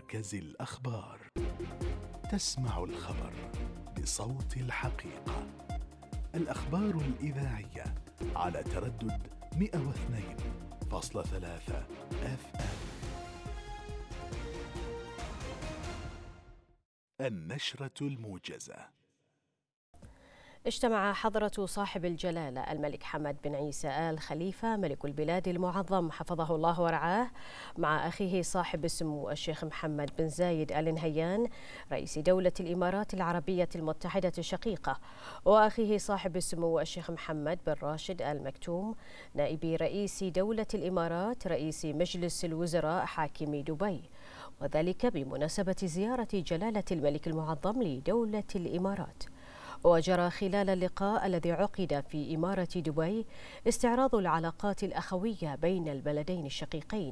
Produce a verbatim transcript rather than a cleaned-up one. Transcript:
مركز الأخبار. تسمع الخبر بصوت الحقيقة. الأخبار الإذاعية على تردد مئة واثنين فاصلة ثلاثة اف ام. النشرة الموجزة. اجتمع حضرة صاحب الجلالة الملك حمد بن عيسى آل خليفة ملك البلاد المعظم حفظه الله ورعاه مع أخيه صاحب السمو الشيخ محمد بن زايد آل نهيان رئيس دولة الإمارات العربية المتحدة الشقيقة، وأخيه صاحب السمو الشيخ محمد بن راشد آل مكتوم نائب رئيس دولة الإمارات رئيس مجلس الوزراء حاكم دبي، وذلك بمناسبة زيارة جلالة الملك المعظم لدولة الإمارات. وجرى خلال اللقاء الذي عقد في إمارة دبي استعراض العلاقات الأخوية بين البلدين الشقيقين